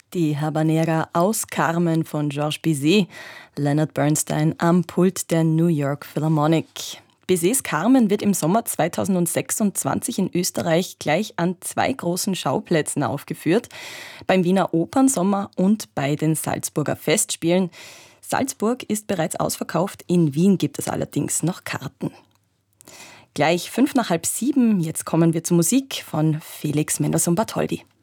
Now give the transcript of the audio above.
Die Habanera aus Carmen von Georges Bizet, Leonard Bernstein am Pult der New York Philharmonic. Bizets Carmen wird im Sommer 2026 in Österreich gleich an 2 großen Schauplätzen aufgeführt, beim Wiener Opernsommer und bei den Salzburger Festspielen. Salzburg ist bereits ausverkauft, in Wien gibt es allerdings noch Karten. Gleich 6:05, jetzt kommen wir zur Musik von Felix Mendelssohn Bartholdy.